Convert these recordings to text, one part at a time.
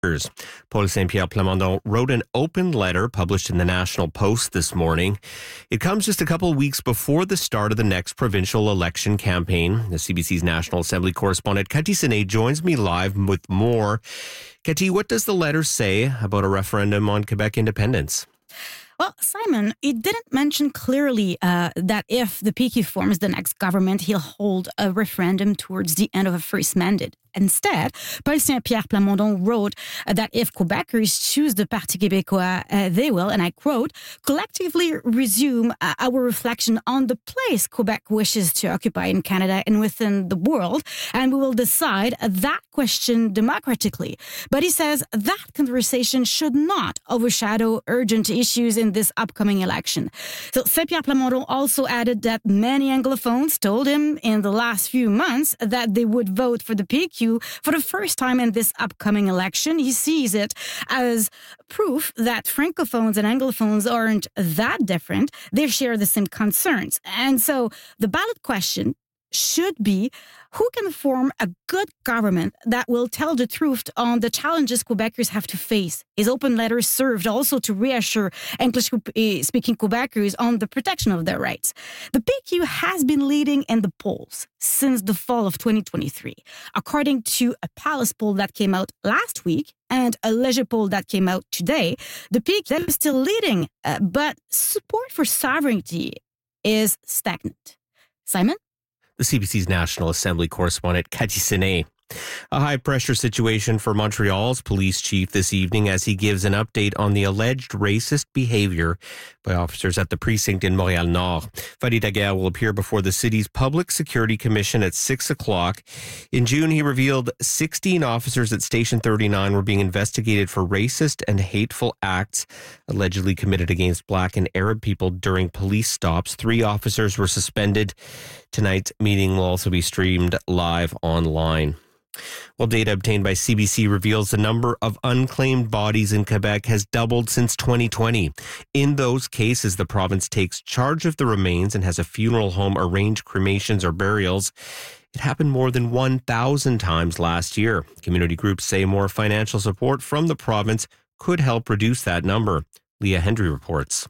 Paul Saint-Pierre Plamondon wrote an open letter published in the National Post this morning. It comes just a couple of weeks before the start of the next provincial election campaign. The CBC's National Assembly correspondent Cathy Sené joins me live with more. Cathy, what does the letter say about a referendum on Quebec independence? Well, Simon, it didn't mention clearly that if the PQ forms the next government, he'll hold a referendum towards the end of a first mandate. Instead, Paul Saint-Pierre Plamondon wrote that if Quebecers choose the Parti québécois, they will, and I quote, collectively resume our reflection on the place Quebec wishes to occupy in Canada and within the world, and we will decide that question democratically. But he says that conversation should not overshadow urgent issues in this upcoming election. So Saint-Pierre Plamondon also added that many Anglophones told him in the last few months that they would vote for the PQ for the first time in this upcoming election. He sees it as proof that Francophones and Anglophones aren't that different. They share the same concerns. And so the ballot question should be, who can form a good government that will tell the truth on the challenges Quebecers have to face? His open letter served also to reassure English-speaking Quebecers on the protection of their rights. The PQ has been leading in the polls since the fall of 2023. According to a Palace poll that came out last week and a Leger poll that came out today, the PQ is still leading, but support for sovereignty is stagnant. Simon? The CBC's National Assembly correspondent Cathy Sené. A high-pressure situation for Montreal's police chief this evening as he gives an update on the alleged racist behavior by officers at the precinct in Montréal-Nord. Fadi Daguerre will appear before the city's Public Security Commission at 6 o'clock. In June, he revealed 16 officers at Station 39 were being investigated for racist and hateful acts allegedly committed against Black and Arab people during police stops. 3 officers were suspended. Tonight's meeting will also be streamed live online. Well, data obtained by CBC reveals the number of unclaimed bodies in Quebec has doubled since 2020. In those cases, the province takes charge of the remains and has a funeral home arrange cremations or burials. It happened more than 1,000 times last year. Community groups say more financial support from the province could help reduce that number. Leah Hendry reports.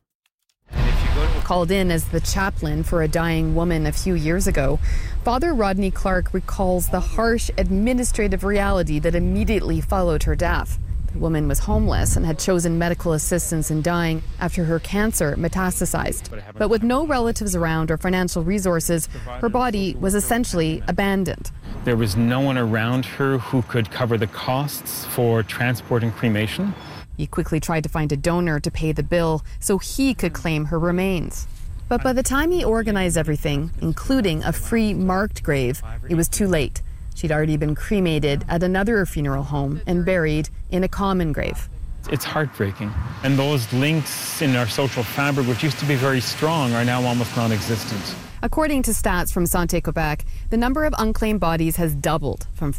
Called in as the chaplain for a dying woman a few years ago, Father Rodney Clark recalls the harsh administrative reality that immediately followed her death. The woman was homeless and had chosen medical assistance in dying after her cancer metastasized. But with no relatives around or financial resources, her body was essentially abandoned. There was no one around her who could cover the costs for transport and cremation. He quickly tried to find a donor to pay the bill so he could claim her remains. But by the time he organized everything, including a free marked grave, it was too late. She'd already been cremated at another funeral home and buried in a common grave. It's heartbreaking. And those links in our social fabric, which used to be very strong, are now almost non-existent. According to stats from Santé Quebec, the number of unclaimed bodies has doubled from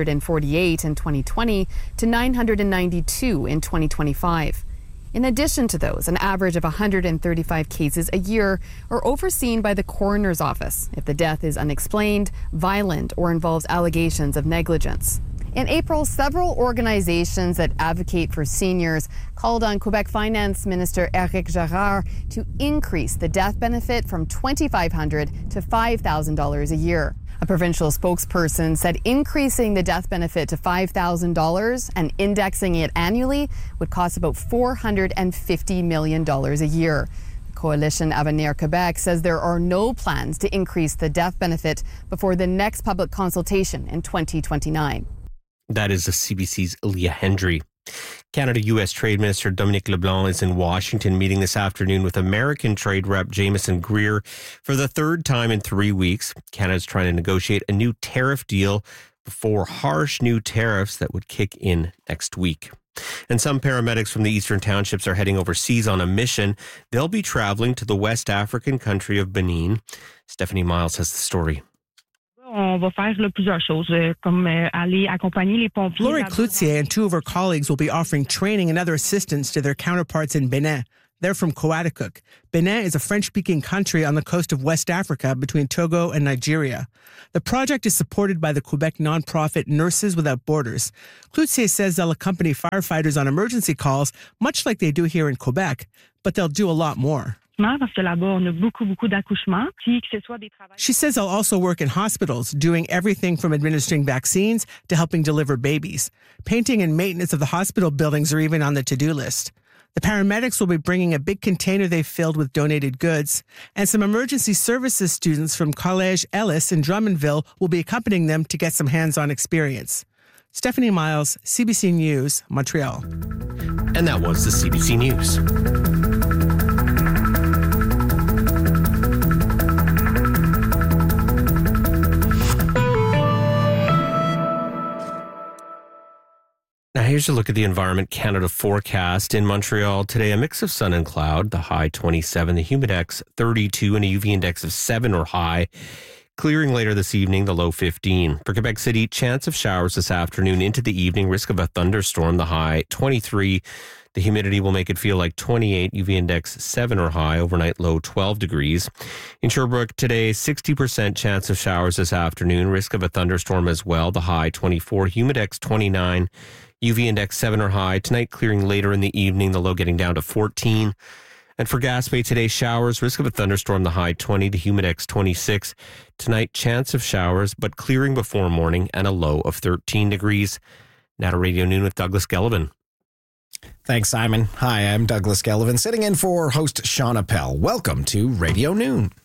448 in 2020 to 992 in 2025. In addition to those, an average of 135 cases a year are overseen by the coroner's office if the death is unexplained, violent, or involves allegations of negligence. In April, several organizations that advocate for seniors called on Quebec Finance Minister Éric Girard to increase the death benefit from $2,500 to $5,000 a year. A provincial spokesperson said increasing the death benefit to $5,000 and indexing it annually would cost about $450 million a year. Coalition Avenir Quebec says there are no plans to increase the death benefit before the next public consultation in 2029. That is the CBC's Leah Hendry. Canada-U.S. Trade Minister Dominic LeBlanc is in Washington meeting this afternoon with American Trade Rep Jameson Greer for the third time in 3 weeks. Canada's trying to negotiate a new tariff deal before harsh new tariffs that would kick in next week. And some paramedics from the Eastern Townships are heading overseas on a mission. They'll be traveling to the West African country of Benin. Stephanie Miles has the story. Laurie Cloutier and 2 of her colleagues will be offering training and other assistance to their counterparts in Benin. They're from Coaticook. Benin is a French-speaking country on the coast of West Africa between Togo and Nigeria. The project is supported by the Quebec nonprofit Nurses Without Borders. Cloutier says they'll accompany firefighters on emergency calls, much like they do here in Quebec, but they'll do a lot more. She says they'll also work in hospitals, doing everything from administering vaccines to helping deliver babies. Painting and maintenance of the hospital buildings are even on the to-do list. The paramedics will be bringing a big container they've filled with donated goods, and some emergency services students from Collège Ellis in Drummondville will be accompanying them to get some hands-on experience. Stephanie Miles, CBC News, Montreal. And that was the CBC News. Now here's a look at the Environment Canada forecast. In Montreal today, a mix of sun and cloud, the high 27, the humidex 32, and a UV index of 7 or high. Clearing later this evening, the low 15. For Quebec City, chance of showers this afternoon into the evening, risk of a thunderstorm, the high 23. The humidity will make it feel like 28, UV index 7 or high, overnight low 12 degrees. In Sherbrooke today, 60% chance of showers this afternoon, risk of a thunderstorm as well, the high 24, humidex 29. UV index 7 or high. Tonight, clearing later in the evening, the low getting down to 14. And for Gaspé today, showers, risk of a thunderstorm, the high 20, the humidex 26. Tonight, chance of showers, but clearing before morning and a low of 13 degrees. Now to Radio Noon with Douglas Gellivan. Thanks, Simon. Hi, I'm Douglas Gellivan, sitting in for host Sean Appel. Welcome to Radio Noon.